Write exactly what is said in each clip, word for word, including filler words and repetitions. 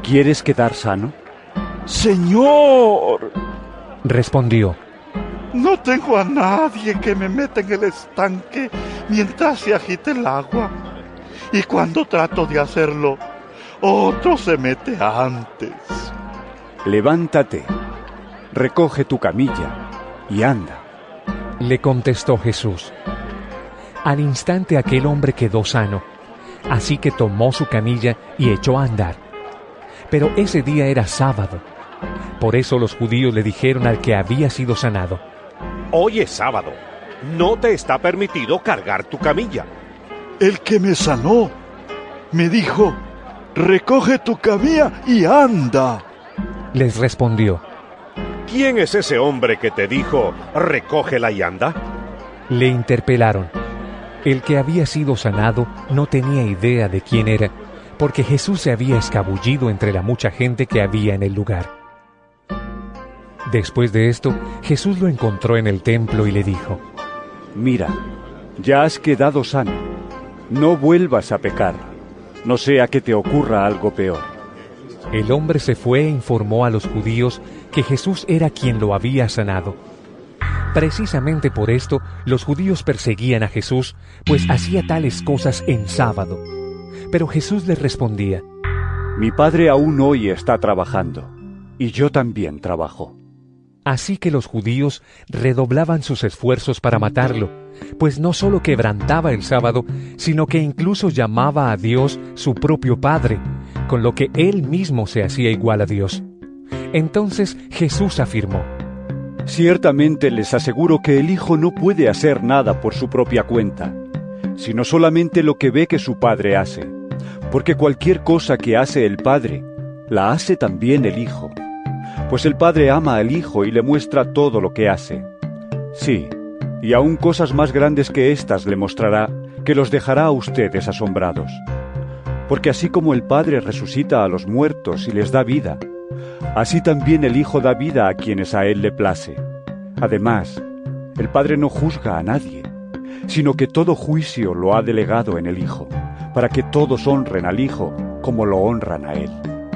¿Quieres quedar sano? Señor, respondió, no tengo a nadie que me meta en el estanque mientras se agite el agua. Y cuando trato de hacerlo, otro se mete antes. Levántate, recoge tu camilla y anda. Le contestó Jesús. Al instante aquel hombre quedó sano, así que tomó su camilla y echó a andar. Pero ese día era sábado. Por eso los judíos le dijeron al que había sido sanado: Hoy es sábado, no te está permitido cargar tu camilla. El que me sanó me dijo: recoge tu camilla y anda. Les respondió: ¿Quién es ese hombre que te dijo, recógela y anda? Le interpelaron. El que había sido sanado no tenía idea de quién era, porque Jesús se había escabullido entre la mucha gente que había en el lugar. Después de esto, Jesús lo encontró en el templo y le dijo: Mira, ya has quedado sano. No vuelvas a pecar, no sea que te ocurra algo peor. El hombre se fue e informó a los judíos que Jesús era quien lo había sanado. Precisamente por esto, los judíos perseguían a Jesús, pues hacía tales cosas en sábado. Pero Jesús les respondía: Mi Padre aún hoy está trabajando, y yo también trabajo. Así que los judíos redoblaban sus esfuerzos para matarlo, pues no solo quebrantaba el sábado, sino que incluso llamaba a Dios su propio Padre, con lo que él mismo se hacía igual a Dios. Entonces Jesús afirmó: Ciertamente les aseguro que el Hijo no puede hacer nada por su propia cuenta, sino solamente lo que ve que su Padre hace, porque cualquier cosa que hace el Padre, la hace también el Hijo. Pues el Padre ama al Hijo y le muestra todo lo que hace. Sí, y aún cosas más grandes que éstas le mostrará, que los dejará a ustedes asombrados. Porque así como el Padre resucita a los muertos y les da vida, así también el Hijo da vida a quienes a Él le place. Además, el Padre no juzga a nadie, sino que todo juicio lo ha delegado en el Hijo, para que todos honren al Hijo como lo honran a Él.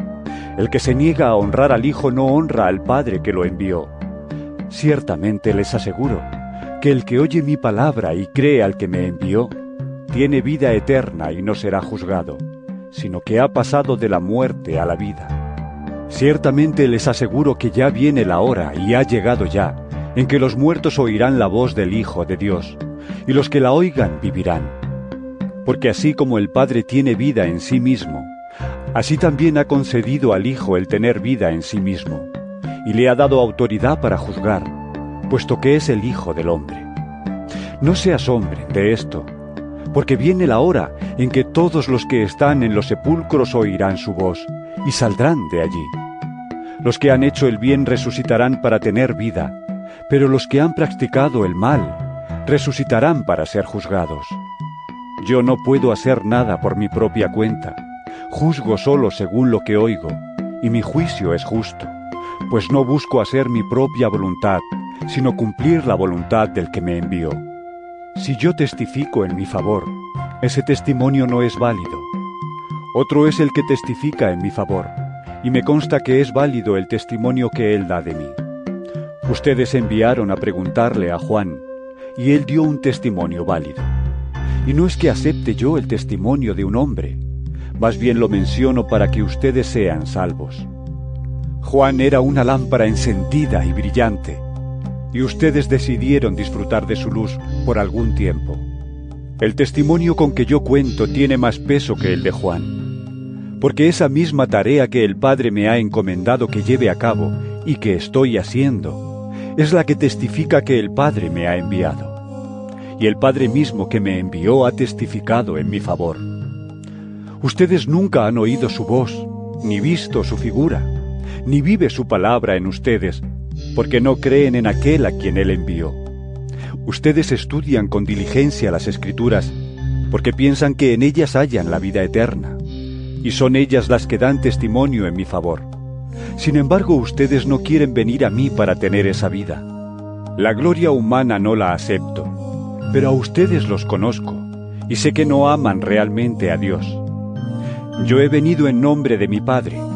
El que se niega a honrar al Hijo no honra al Padre que lo envió. Ciertamente les aseguro que el que oye mi palabra y cree al que me envió, tiene vida eterna y no será juzgado, sino que ha pasado de la muerte a la vida. Ciertamente les aseguro que ya viene la hora, y ha llegado ya, en que los muertos oirán la voz del Hijo de Dios, y los que la oigan vivirán. Porque así como el Padre tiene vida en sí mismo, así también ha concedido al Hijo el tener vida en sí mismo, y le ha dado autoridad para juzgar, puesto que es el Hijo del hombre. No se asombren de esto, porque viene la hora en que todos los que están en los sepulcros oirán su voz, y saldrán de allí. Los que han hecho el bien resucitarán para tener vida, pero los que han practicado el mal resucitarán para ser juzgados. Yo no puedo hacer nada por mi propia cuenta, juzgo solo según lo que oigo, y mi juicio es justo, pues no busco hacer mi propia voluntad, sino cumplir la voluntad del que me envió. Si yo testifico en mi favor, ese testimonio no es válido. Otro es el que testifica en mi favor, y me consta que es válido el testimonio que él da de mí. Ustedes enviaron a preguntarle a Juan, y él dio un testimonio válido. Y no es que acepte yo el testimonio de un hombre, más bien lo menciono para que ustedes sean salvos. Juan era una lámpara encendida y brillante, y ustedes decidieron disfrutar de su luz por algún tiempo. El testimonio con que yo cuento tiene más peso que el de Juan, porque esa misma tarea que el Padre me ha encomendado que lleve a cabo y que estoy haciendo, es la que testifica que el Padre me ha enviado. Y el Padre mismo que me envió ha testificado en mi favor. Ustedes nunca han oído su voz, ni visto su figura, ni vive su palabra en ustedes, porque no creen en aquel a quien él envió. Ustedes estudian con diligencia las Escrituras, porque piensan que en ellas hallan la vida eterna, y son ellas las que dan testimonio en mi favor. Sin embargo, ustedes no quieren venir a mí para tener esa vida. La gloria humana no la acepto, pero a ustedes los conozco, y sé que no aman realmente a Dios. Yo he venido en nombre de mi Padre,